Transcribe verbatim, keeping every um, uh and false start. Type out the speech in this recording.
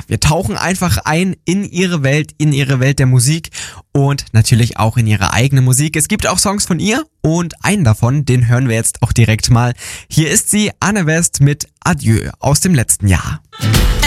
wir tauchen einfach ein in ihre Welt, in ihre Welt der Musik und natürlich auch in ihre eigene Musik. Es gibt auch Songs von ihr und einen davon, den hören wir jetzt auch direkt mal. Hier ist sie, Anne West mit Adieu aus dem letzten Jahr.